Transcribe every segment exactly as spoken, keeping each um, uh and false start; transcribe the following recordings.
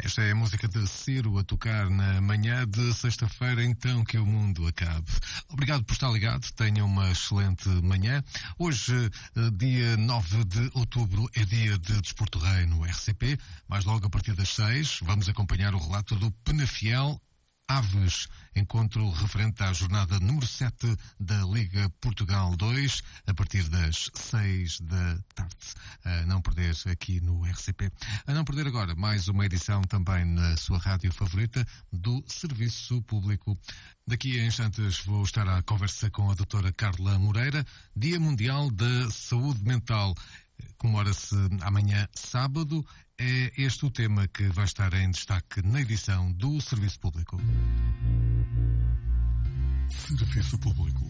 Esta é a música de Ciro a tocar na manhã de sexta-feira, então que o mundo acabe. Obrigado por estar ligado, tenha uma excelente manhã. Hoje, dia nove de outubro, é dia de Desporto Rei no R C P. Mais logo a partir das seis, vamos acompanhar o relato do Penafiel Aves, encontro referente à jornada número sete da Liga Portugal dois, a partir das seis da tarde. A não perder aqui no R C P. A não perder agora mais uma edição também na sua rádio favorita do Serviço Público. Daqui a instantes vou estar à conversa com a doutora Carla Moreira, Dia Mundial da Saúde Mental. Comemora-se amanhã, sábado. É este o tema que vai estar em destaque na edição do Serviço Público. Serviço Público.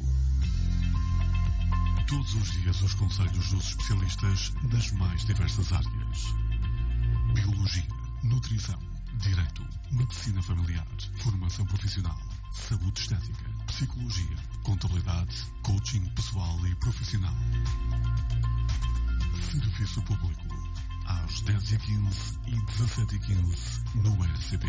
Todos os dias os conselhos dos especialistas das mais diversas áreas. Biologia, nutrição, direito, medicina familiar, formação profissional, saúde estética, psicologia, contabilidade, coaching pessoal e profissional. Serviço Público. Às dez e quinze e dezassete e quinze no R C P.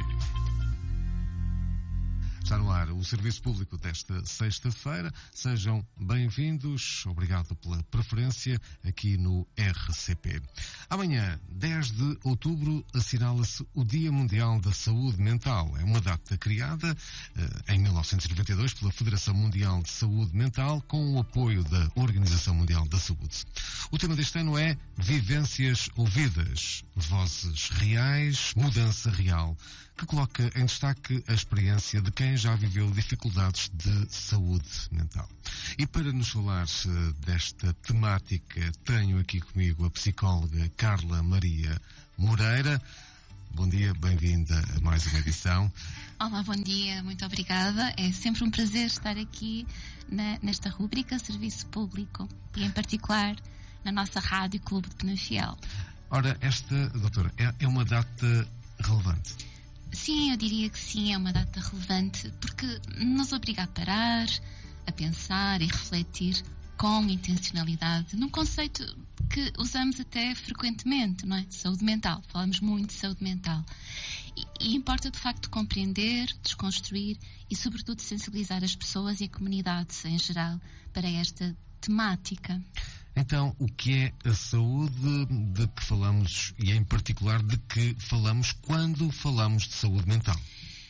Está no ar o Serviço Público desta sexta-feira. Sejam bem-vindos. Obrigado pela preferência aqui no R C P. Amanhã, dez de outubro, assinala-se o Dia Mundial da Saúde Mental. É uma data criada eh, em mil novecentos e noventa e dois pela Federação Mundial de Saúde Mental com o apoio da Organização Mundial da Saúde. O tema deste ano é Vivências Ouvidas, Vozes Reais, Mudança Real, que coloca em destaque a experiência de quem já viveu dificuldades de saúde mental. E para nos falar desta temática, tenho aqui comigo a psicóloga Carla Maria Moreira. Bom dia, bem-vinda a mais uma edição. Olá, bom dia, muito obrigada. É sempre um prazer estar aqui na, nesta rúbrica Serviço Público e, em particular, na nossa Rádio Clube de Penafiel. Ora, esta, doutora, é, é uma data relevante? Sim, eu diria que sim, é uma data relevante porque nos obriga a parar, a pensar e refletir com intencionalidade num conceito que usamos até frequentemente, não é? Saúde mental, falamos muito de saúde mental. E, e importa de facto compreender, desconstruir e sobretudo sensibilizar as pessoas e a comunidade em geral para esta temática. Então, o que é a saúde de que falamos e, em particular, de que falamos quando falamos de saúde mental?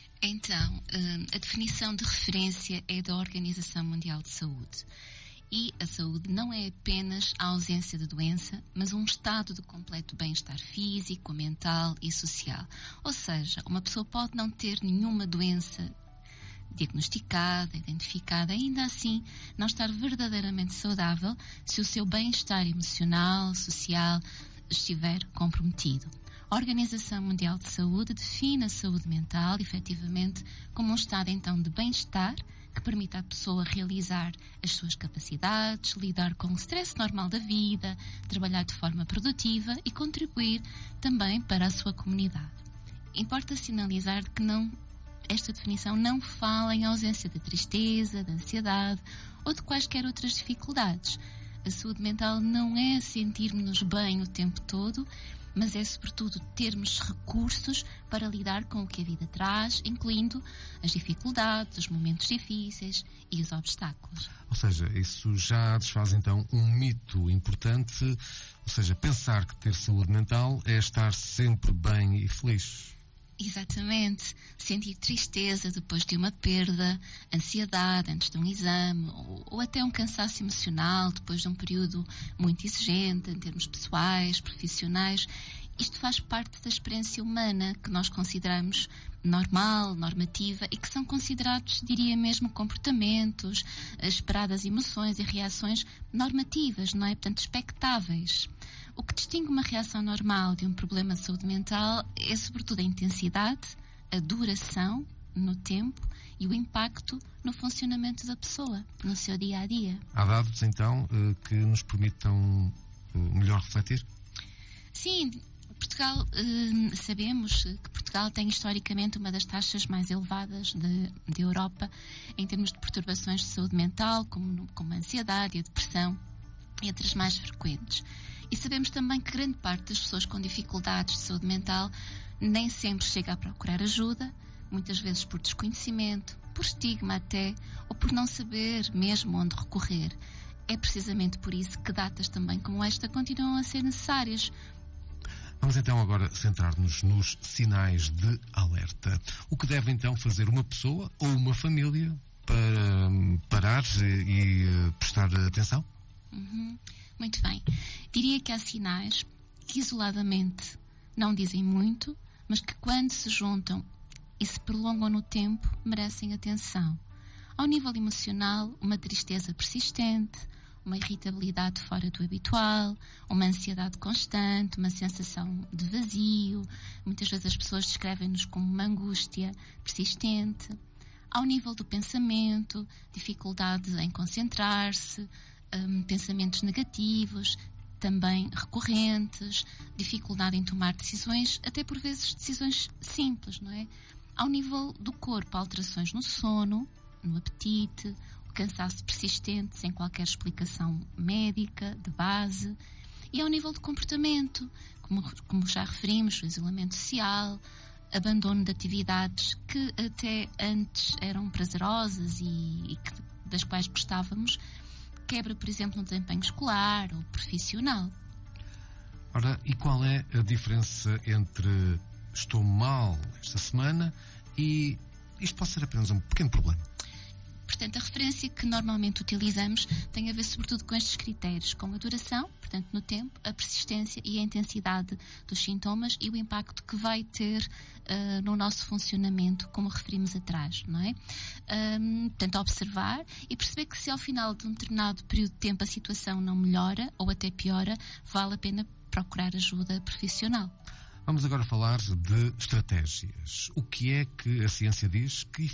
Então, a definição de referência é da Organização Mundial de Saúde. E a saúde não é apenas a ausência de doença, mas um estado de completo bem-estar físico, mental e social. Ou seja, uma pessoa pode não ter nenhuma doença diagnosticada, identificada, ainda assim não estar verdadeiramente saudável se o seu bem-estar emocional, social estiver comprometido. A Organização Mundial de Saúde define a saúde mental, efetivamente, como um estado então de bem-estar que permite à pessoa realizar as suas capacidades, lidar com o stress normal da vida, trabalhar de forma produtiva e contribuir também para a sua comunidade. Importa sinalizar que não Esta definição não fala em ausência de tristeza, de ansiedade ou de quaisquer outras dificuldades. A saúde mental não é sentirmos-nos bem o tempo todo, mas é sobretudo termos recursos para lidar com o que a vida traz, incluindo as dificuldades, os momentos difíceis e os obstáculos. Ou seja, isso já desfaz então um mito importante, ou seja, pensar que ter saúde mental é estar sempre bem e feliz. Exatamente. Sentir tristeza depois de uma perda, ansiedade antes de um exame ou, ou até um cansaço emocional depois de um período muito exigente em termos pessoais, profissionais. Isto faz parte da experiência humana que nós consideramos normal, normativa e que são considerados, diria mesmo, comportamentos, esperadas emoções e reações normativas, não é? Portanto, expectáveis. O que distingue uma reação normal de um problema de saúde mental é sobretudo a intensidade, a duração no tempo e o impacto no funcionamento da pessoa, no seu dia-a-dia. Há dados, então, que nos permitam melhor refletir? Sim, Portugal, sabemos que Portugal tem historicamente uma das taxas mais elevadas de, de Europa em termos de perturbações de saúde mental, como, como a ansiedade e a depressão, entre as mais frequentes. E sabemos também que grande parte das pessoas com dificuldades de saúde mental nem sempre chega a procurar ajuda, muitas vezes por desconhecimento, por estigma até, ou por não saber mesmo onde recorrer. É precisamente por isso que datas também como esta continuam a ser necessárias. Vamos então agora centrar-nos nos sinais de alerta. O que deve então fazer uma pessoa ou uma família para parar e, e prestar atenção? Uhum. Muito bem. Diria que há sinais que isoladamente não dizem muito, mas que quando se juntam e se prolongam no tempo, merecem atenção. Ao nível emocional, uma tristeza persistente, uma irritabilidade fora do habitual, uma ansiedade constante, uma sensação de vazio. Muitas vezes as pessoas descrevem-nos como uma angústia persistente. Ao nível do pensamento, dificuldade em concentrar-se, um, pensamentos negativos, também recorrentes, dificuldade em tomar decisões, até por vezes decisões simples, não é? Ao nível do corpo, alterações no sono, no apetite, o cansaço persistente sem qualquer explicação médica, de base. E ao nível de comportamento, como, como já referimos, o isolamento social, abandono de atividades que até antes eram prazerosas e, e que, das quais gostávamos, quebra, por exemplo, no desempenho escolar ou profissional. Ora, e qual é a diferença entre estou mal esta semana e isto pode ser apenas um pequeno problema? Portanto, a referência que normalmente utilizamos tem a ver sobretudo com estes critérios, com a duração, portanto, no tempo, a persistência e a intensidade dos sintomas e o impacto que vai ter uh, no nosso funcionamento, como referimos atrás, não é? Um, portanto, observar e perceber que se ao final de um determinado período de tempo a situação não melhora ou até piora, vale a pena procurar ajuda profissional. Vamos agora falar de estratégias. O que é que a ciência diz que